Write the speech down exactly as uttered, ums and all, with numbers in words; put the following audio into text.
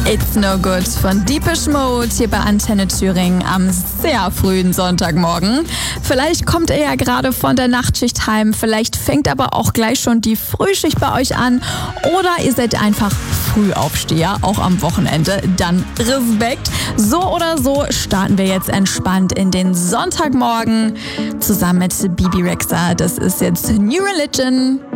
It's No Good von Depeche Mode hier bei Antenne Thüringen am sehr frühen Sonntagmorgen. Vielleicht kommt ihr ja gerade von der Nachtschicht heim, vielleicht fängt aber auch gleich schon die Frühschicht bei euch an oder ihr seid einfach Frühaufsteher, auch am Wochenende. Dann Respekt. So oder so starten wir jetzt entspannt in den Sonntagmorgen zusammen mit Bibi Rexha. Das ist jetzt New Religion.